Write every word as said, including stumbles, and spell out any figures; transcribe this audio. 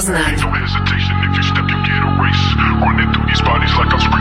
No hesitation, if you step, you get erased. Running through these bodies like I'm screaming.